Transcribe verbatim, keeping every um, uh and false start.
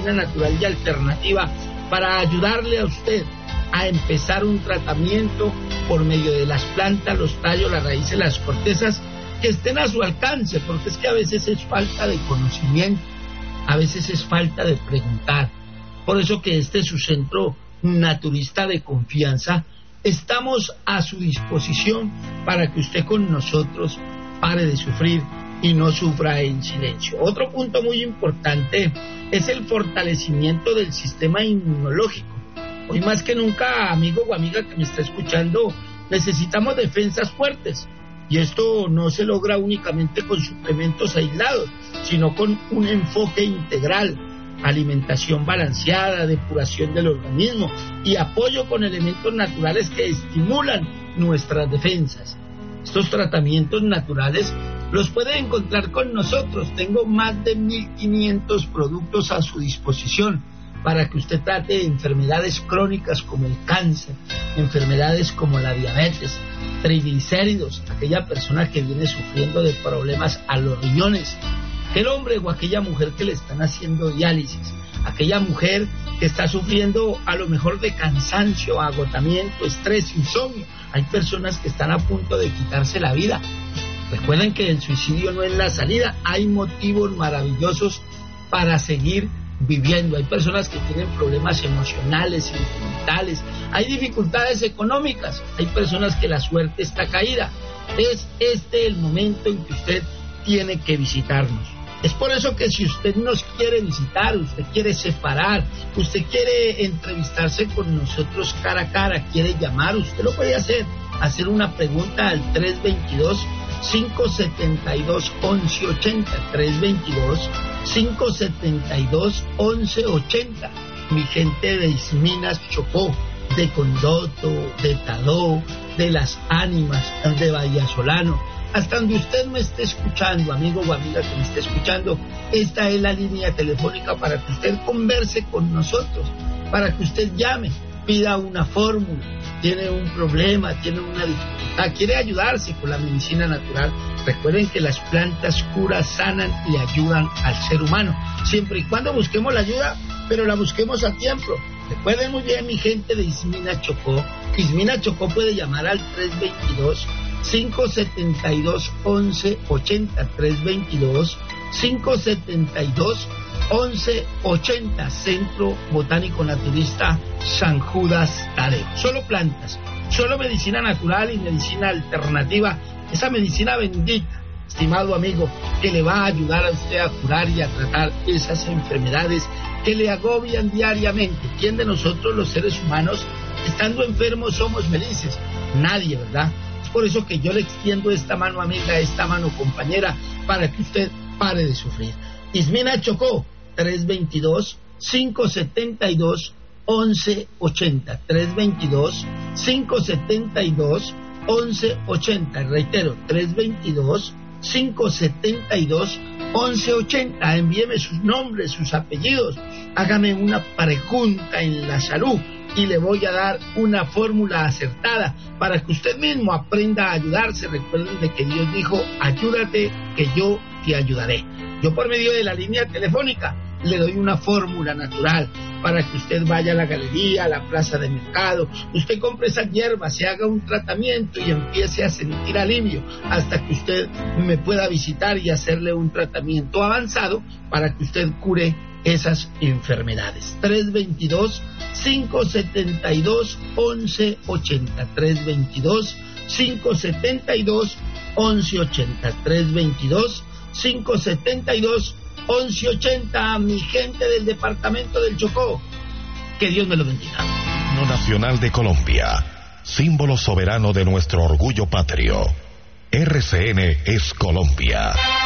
medicina natural y alternativa para ayudarle a usted a empezar un tratamiento por medio de las plantas, los tallos, las raíces, las cortezas que estén a su alcance, porque es que a veces es falta de conocimiento, a veces es falta de preguntar. Por eso que este es su centro naturista de confianza. Estamos a su disposición para que usted con nosotros pare de sufrir y no sufra en silencio. Otro punto muy importante es el fortalecimiento del sistema inmunológico. Hoy más que nunca, amigo o amiga que me está escuchando, necesitamos defensas fuertes. Y esto no se logra únicamente con suplementos aislados, sino con un enfoque integral, alimentación balanceada, depuración del organismo y apoyo con elementos naturales que estimulan nuestras defensas. Estos tratamientos naturales los puede encontrar con nosotros. Tengo más de mil quinientos productos a su disposición para que usted trate enfermedades crónicas como el cáncer, enfermedades como la diabetes, triglicéridos, aquella persona que viene sufriendo de problemas a los riñones, aquel hombre o aquella mujer que le están haciendo diálisis, aquella mujer que está sufriendo a lo mejor de cansancio, agotamiento, estrés, insomnio. Hay personas que están a punto de quitarse la vida. Recuerden que el suicidio no es la salida, hay motivos maravillosos para seguir viviendo. Hay personas que tienen problemas emocionales, sentimentales, hay dificultades económicas, hay personas que la suerte está caída. Es este el momento en que usted tiene que visitarnos. Es por eso que si usted nos quiere visitar, usted quiere separar, usted quiere entrevistarse con nosotros cara a cara, quiere llamar, usted lo puede hacer, hacer una pregunta al tres veintidós, cinco setenta y dos, once ochenta, tres veintidós, cinco setenta y dos, once ochenta. Mi gente de Isminas Chocó, de Condoto, de Tadó, de Las Ánimas, de Vallasolano, hasta donde usted me esté escuchando, amigo o amiga que me esté escuchando, esta es la línea telefónica para que usted converse con nosotros, para que usted llame, pida una fórmula, tiene un problema, tiene una dificultad, quiere ayudarse con la medicina natural. Recuerden que las plantas curan, sanan y ayudan al ser humano, siempre y cuando busquemos la ayuda, pero la busquemos a tiempo. Recuerden muy bien, mi gente de Ismina Chocó, Ismina Chocó puede llamar al tres veintidós, cinco setenta y dos, once ochenta, tres veintidós, cinco setenta y dos, once ochenta, Centro Botánico Naturista San Judas Tadeo. Solo plantas, solo medicina natural y medicina alternativa, esa medicina bendita, estimado amigo, que le va a ayudar a usted a curar y a tratar esas enfermedades que le agobian diariamente. ¿Quién de nosotros los seres humanos, estando enfermos, somos felices? Nadie, ¿verdad? Es por eso que yo le extiendo esta mano amiga, esta mano compañera, para que usted pare de sufrir. Ismina Chocó, tres veintidós, cinco setenta y dos, once ochenta, tres veintidós, cinco setenta y dos, once ochenta, reitero, tres veintidós, cinco setenta y dos, once ochenta. Envíeme sus nombres, sus apellidos, hágame una pregunta en la salud y le voy a dar una fórmula acertada para que usted mismo aprenda a ayudarse. Recuerden de que Dios dijo, ayúdate que yo te ayudaré. Yo por medio de la línea telefónica le doy una fórmula natural para que usted vaya a la galería, a la plaza de mercado, usted compre esa hierba, se haga un tratamiento y empiece a sentir alivio hasta que usted me pueda visitar y hacerle un tratamiento avanzado para que usted cure esas enfermedades. tres veintidós, cinco setenta y dos, once ochenta, tres veintidós, cinco setenta y dos, once ochenta, tres veintidós, cinco setenta y dos, once ochenta, mi gente del departamento del Chocó. Que Dios me lo bendiga. Himno Nacional de Colombia, símbolo soberano de nuestro orgullo patrio. R C N es Colombia.